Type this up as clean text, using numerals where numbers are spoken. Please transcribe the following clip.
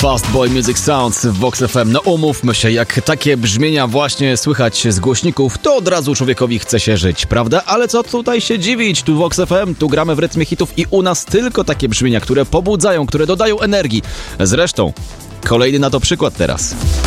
Fast Boy Music Sounds w Vox FM. No umówmy się, jak takie brzmienia właśnie słychać z głośników, to od razu człowiekowi chce się żyć, prawda? Ale co tutaj się dziwić? Tu Vox FM, tu gramy w rytmie hitów i u nas tylko takie brzmienia, które pobudzają, które dodają energii. Zresztą, kolejny na to przykład teraz.